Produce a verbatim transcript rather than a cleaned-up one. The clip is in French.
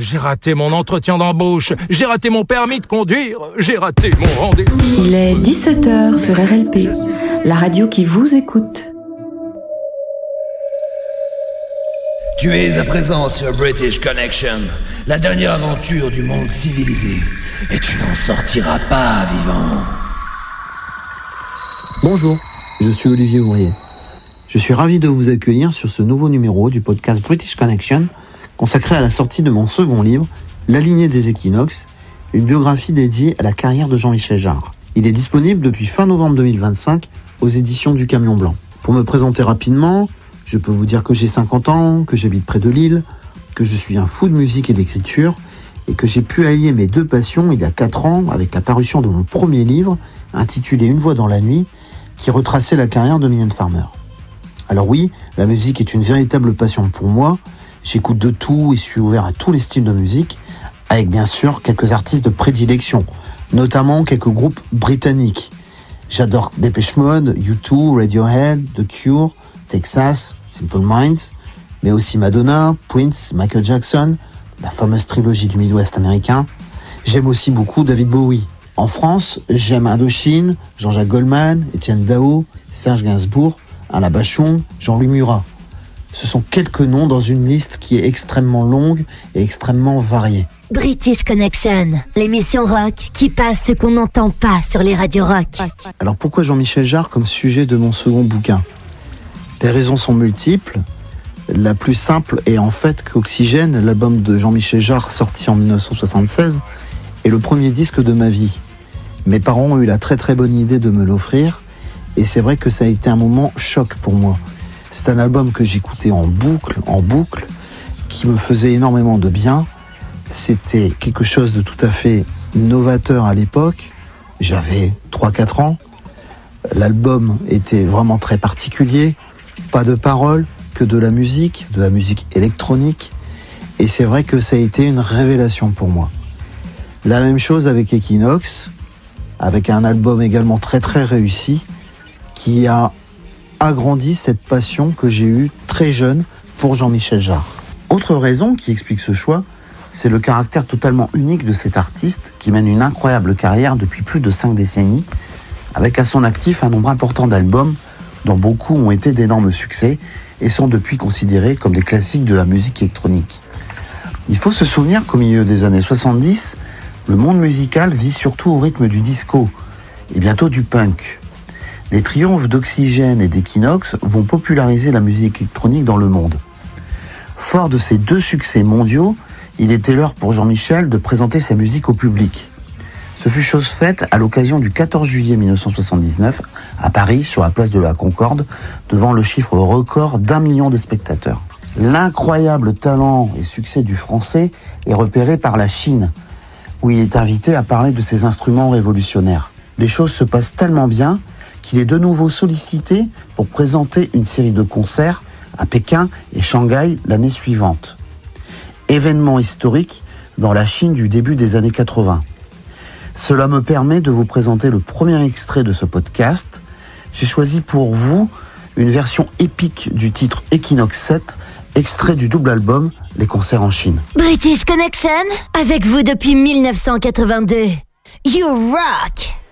J'ai raté mon entretien d'embauche, j'ai raté mon permis de conduire, j'ai raté mon rendez-vous. Il est dix-sept heures sur R L P, la radio qui vous écoute. Tu es à présent sur British Connection, la dernière aventure du monde civilisé, et tu n'en sortiras pas vivant. Bonjour, je suis Olivier Ouvrier. Je suis ravi de vous accueillir sur ce nouveau numéro du podcast British Connection, consacré à la sortie de mon second livre, La lignée des équinoxes, une biographie dédiée à la carrière de Jean-Michel Jarre. Il est disponible depuis fin novembre deux mille vingt-cinq aux éditions du Camion Blanc. Pour me présenter rapidement, je peux vous dire que j'ai cinquante ans, que j'habite près de Lille, que je suis un fou de musique et d'écriture, et que j'ai pu allier mes deux passions il y a quatre ans avec la parution de mon premier livre, intitulé Une voix dans la nuit, qui retraçait la carrière de Mylène Farmer. Alors oui, la musique est une véritable passion pour moi. J'écoute de tout et suis ouvert à tous les styles de musique, avec bien sûr quelques artistes de prédilection, notamment quelques groupes britanniques. J'adore Depeche Mode, U deux, Radiohead, The Cure, Texas, Simple Minds, mais aussi Madonna, Prince, Michael Jackson, la fameuse trilogie du Midwest américain. J'aime aussi beaucoup David Bowie. En France, j'aime Indochine, Jean-Jacques Goldman, Étienne Dao, Serge Gainsbourg, Alain Bachung, Jean-Louis Murat. Ce sont quelques noms dans une liste qui est extrêmement longue et extrêmement variée. British Connection, l'émission rock qui passe ce qu'on n'entend pas sur les radios rock. Alors pourquoi Jean-Michel Jarre comme sujet de mon second bouquin ? Les raisons sont multiples. La plus simple est en fait qu'Oxygène, l'album de Jean-Michel Jarre sorti en dix-neuf cent soixante-seize, est le premier disque de ma vie. Mes parents ont eu la très très bonne idée de me l'offrir et c'est vrai que ça a été un moment choc pour moi. C'est un album que j'écoutais en boucle, en boucle, qui me faisait énormément de bien. C'était quelque chose de tout à fait novateur à l'époque. J'avais trois quatre ans. L'album était vraiment très particulier. Pas de paroles, que de la musique, de la musique électronique. Et c'est vrai que ça a été une révélation pour moi. La même chose avec Equinox, avec un album également très très réussi, qui a agrandi cette passion que j'ai eue très jeune pour Jean-Michel Jarre. Autre raison qui explique ce choix, c'est le caractère totalement unique de cet artiste qui mène une incroyable carrière depuis plus de cinq décennies, avec à son actif un nombre important d'albums dont beaucoup ont été d'énormes succès et sont depuis considérés comme des classiques de la musique électronique. Il faut se souvenir qu'au milieu des années soixante-dix, le monde musical vit surtout au rythme du disco et bientôt du punk. Les triomphes d'Oxygène et d'Equinox vont populariser la musique électronique dans le monde. Fort de ces deux succès mondiaux, il était l'heure pour Jean-Michel de présenter sa musique au public. Ce fut chose faite à l'occasion du quatorze juillet dix-neuf cent soixante-dix-neuf, à Paris, sur la place de la Concorde, devant le chiffre record d'un million de spectateurs. L'incroyable talent et succès du Français est repéré par la Chine, où il est invité à parler de ses instruments révolutionnaires. Les choses se passent tellement bien qu'il est de nouveau sollicité pour présenter une série de concerts à Pékin et Shanghai l'année suivante. Événement historique dans la Chine du début des années quatre-vingts. Cela me permet de vous présenter le premier extrait de ce podcast. J'ai choisi pour vous une version épique du titre Equinox sept, extrait du double album Les concerts en Chine. British Connection, avec vous depuis dix-neuf cent quatre-vingt-deux. You rock!